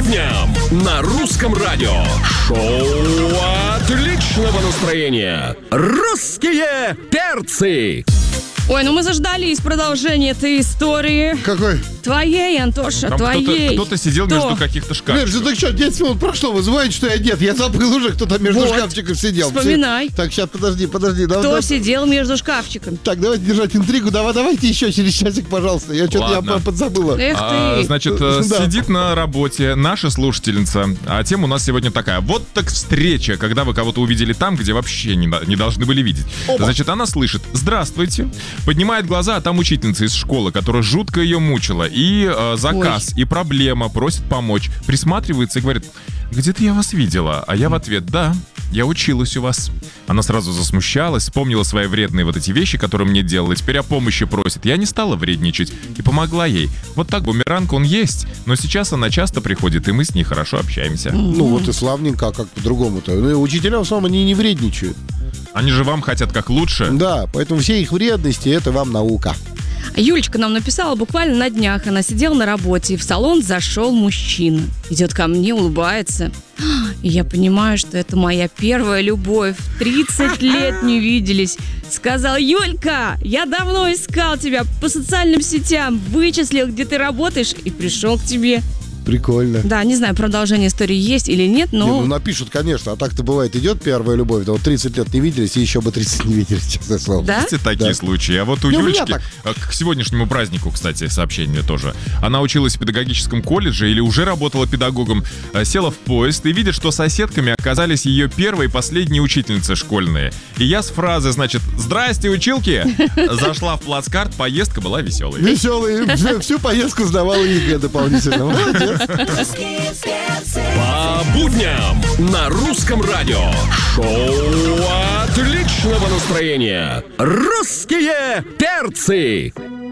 будням на русском радио. Шоу отличного настроения. Русские перцы. Ой, ну мы заждались продолжения этой истории. Какой? Твоей, Антоша, Там твоей. кто-то сидел между каких-то Леш, шкафчиков. так что, 10 минут прошло, вы знаете, что я одет? Я забыл уже, кто там между Вот. шкафчиков сидел. Вспоминай. Так, сейчас, подожди. Кто сидел между шкафчиками? Так, давайте держать интригу. Давайте еще через часик, пожалуйста. Я что-то Ладно. подзабыла. Эх ты. Значит, Да. сидит на работе наша слушательница, а тема у нас сегодня такая. Вот так встреча, когда вы кого-то увидели там, где вообще не должны были видеть. Опа. Значит, она слышит: «Здравствуйте». Поднимает глаза, а там учительница из школы, которая жутко ее мучила. И заказ, и проблема, просит помочь. Присматривается и говорит: «Где-то я вас видела». А я в ответ: «Да, я училась у вас». Она сразу засмущалась, вспомнила свои вредные вот эти вещи, которые мне делала, и теперь о помощи просит. Я не стала вредничать и помогла ей. Вот так бумеранг он есть, но сейчас она часто приходит, и мы с ней хорошо общаемся. Ну вот и славненько, а как по-другому-то? Ну, и учителя в основном они не вредничают. Они же вам хотят как лучше. Да, поэтому все их вредности — это вам наука. Юлечка нам написала буквально на днях. Она сидела на работе, и в салон зашел мужчина. Идет ко мне, улыбается. И я понимаю, что это моя первая любовь. 30 лет не виделись. Сказал: «Юлька, я давно искал тебя по социальным сетям, вычислил, где ты работаешь, и пришел к тебе». Прикольно. Да, не знаю, продолжение истории есть или нет, Не, но... ну напишут, конечно, а так-то бывает, идет первая любовь, да вот 30 лет не виделись, и еще бы 30 не виделись, честное слово. Да? Есть такие Да. случаи. А вот у Ну, у меня Юлечки, к сегодняшнему празднику, кстати, сообщение тоже. Она училась в педагогическом колледже или уже работала педагогом, села в поезд и видит, что соседками оказались ее первые и последние учительницы школьные. И я с фразы, значит: «Здрасте, училки!» зашла в плацкарт, поездка была веселой. Веселый, всю поездку сдавал ЕГЭ дополнительно. Молодец. По будням на русском радио. Шоу отличного настроения. Русские перцы.